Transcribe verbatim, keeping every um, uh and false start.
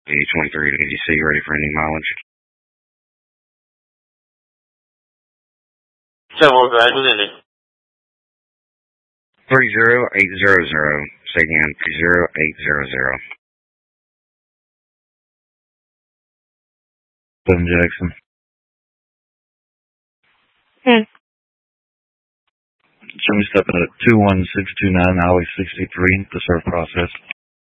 A twenty-three to A D C, ready for ending mileage. seven one five, who's ending? three zero eight zero zero. Say again, three zero eight zero zero. Ben Jackson. Hmm. Show me stepping at two one six two nine, Highway sixty-three, the surf process.